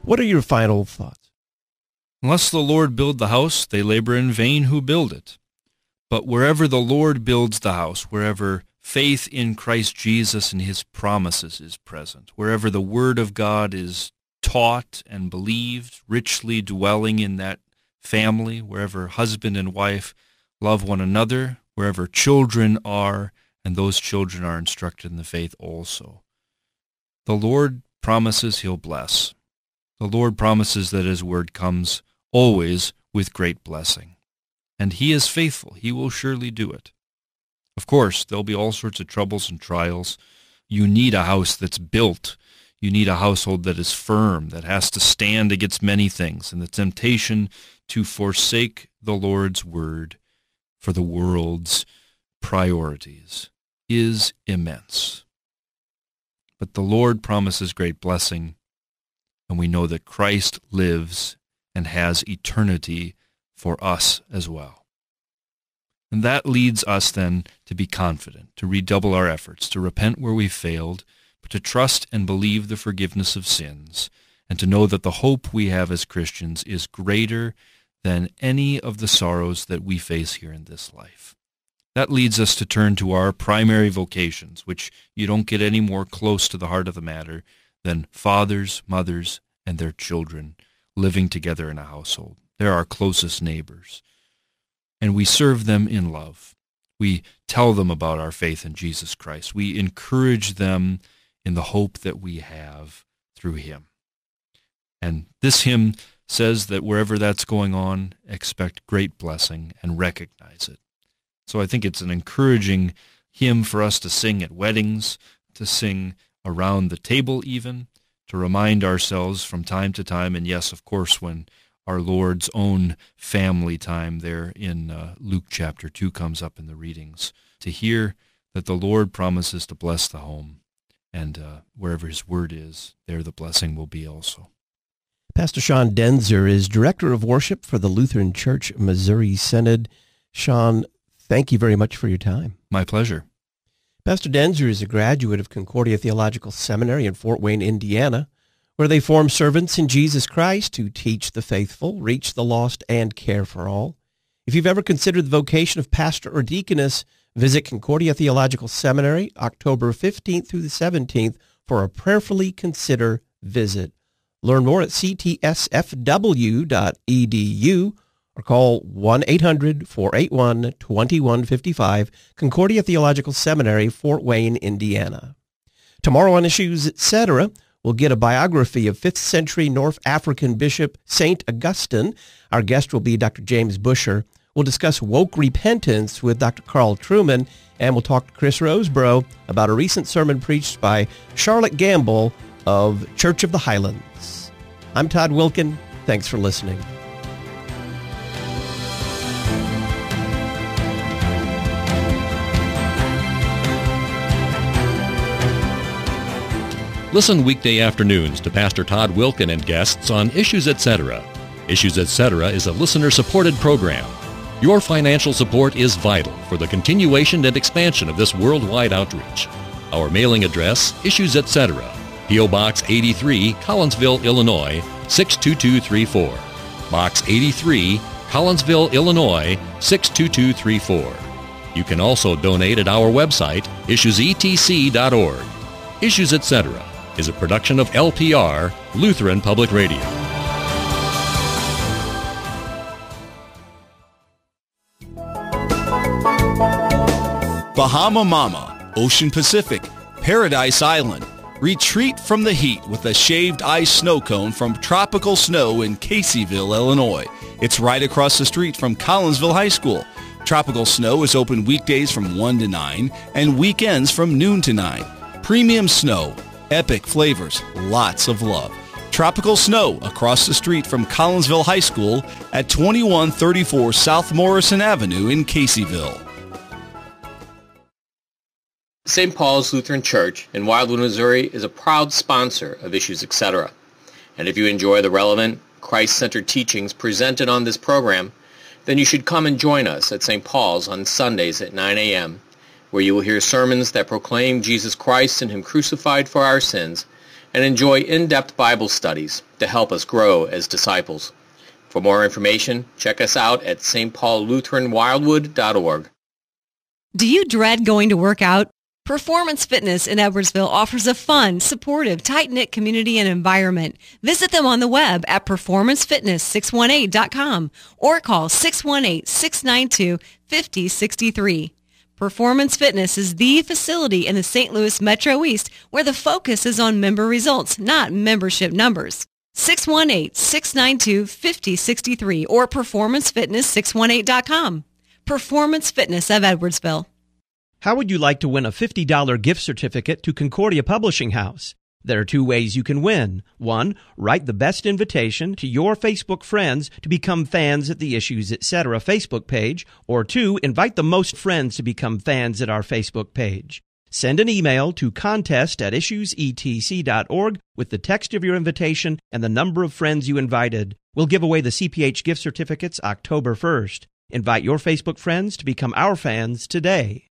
What are your final thoughts? Unless the Lord build the house, they labor in vain who build it. But wherever the Lord builds the house, wherever faith in Christ Jesus and his promises is present, wherever the Word of God is taught and believed, richly dwelling in that family, wherever husband and wife love one another, wherever children are, and those children are instructed in the faith also. The Lord promises he'll bless. The Lord promises that his word comes always with great blessing. And he is faithful. He will surely do it. Of course, there'll be all sorts of troubles and trials. You need a house that's built. You need a household that is firm, that has to stand against many things. And the temptation to forsake the Lord's word for the world's priorities is immense. But the Lord promises great blessing, and we know that Christ lives and has eternity for us as well. And that leads us then to be confident, to redouble our efforts, to repent where we failed, but to trust and believe the forgiveness of sins, and to know that the hope we have as Christians is greater than any of the sorrows that we face here in this life. That leads us to turn to our primary vocations, which you don't get any more close to the heart of the matter than fathers, mothers, and their children living together in a household. They're our closest neighbors. And we serve them in love. We tell them about our faith in Jesus Christ. We encourage them in the hope that we have through him. And this hymn says that wherever that's going on, expect great blessing and recognize it. So I think it's an encouraging hymn for us to sing at weddings, to sing around the table even, to remind ourselves from time to time, and yes, of course, when our Lord's own family time there in Luke chapter 2 comes up in the readings, to hear that the Lord promises to bless the home, and wherever his word is, there the blessing will be also. Pastor Sean Daenzer is Director of Worship for the Lutheran Church Missouri Synod. Sean, thank you very much for your time. My pleasure. Pastor Daenzer is a graduate of Concordia Theological Seminary in Fort Wayne, Indiana, where they form servants in Jesus Christ to teach the faithful, reach the lost, and care for all. If you've ever considered the vocation of pastor or deaconess, visit Concordia Theological Seminary October 15th through the 17th for a prayerfully consider visit. Learn more at ctsfw.edu or call 1-800-481-2155, Concordia Theological Seminary, Fort Wayne, Indiana. Tomorrow on Issues Etc., we'll get a biography of 5th century North African Bishop St. Augustine. Our guest will be Dr. James Busher. We'll discuss woke repentance with Dr. Carl Trueman, and we'll talk to Chris Roseborough about a recent sermon preached by Charlotte Gamble of Church of the Highlands. I'm Todd Wilkin. Thanks for listening. Listen weekday afternoons to Pastor Todd Wilkin and guests on Issues Etc. Issues Etc. is a listener-supported program. Your financial support is vital for the continuation and expansion of this worldwide outreach. Our mailing address, Issues Etc., P.O. Box 83, Collinsville, Illinois, 62234. Box 83, Collinsville, Illinois, 62234. You can also donate at our website, issuesetc.org. Issues Etc. is a production of LPR, Lutheran Public Radio. Bahama Mama, Ocean Pacific, Paradise Island. Retreat from the heat with a shaved ice snow cone from Tropical Snow in Caseyville, Illinois. It's right across the street from Collinsville High School. Tropical Snow is open weekdays from 1 to 9 and weekends from noon to 9. Premium snow, epic flavors, lots of love. Tropical Snow across the street from Collinsville High School at 2134 South Morrison Avenue in Caseyville. St. Paul's Lutheran Church in Wildwood, Missouri is a proud sponsor of Issues Etc. And if you enjoy the relevant, Christ-centered teachings presented on this program, then you should come and join us at St. Paul's on Sundays at 9 a.m., where you will hear sermons that proclaim Jesus Christ and Him crucified for our sins, and enjoy in-depth Bible studies to help us grow as disciples. For more information, check us out at stpaullutheranwildwood.org. Do you dread going to work out? Performance Fitness in Edwardsville offers a fun, supportive, tight-knit community and environment. Visit them on the web at performancefitness618.com or call 618-692-5063. Performance Fitness is the facility in the St. Louis Metro East where the focus is on member results, not membership numbers. 618-692-5063 or performancefitness618.com. Performance Fitness of Edwardsville. How would you like to win a $50 gift certificate to Concordia Publishing House? There are two ways you can win. One, write the best invitation to your Facebook friends to become fans at the Issues Etc. Facebook page, or two, invite the most friends to become fans at our Facebook page. Send an email to contest@issuesetc.org with the text of your invitation and the number of friends you invited. We'll give away the CPH gift certificates October 1st. Invite your Facebook friends to become our fans today.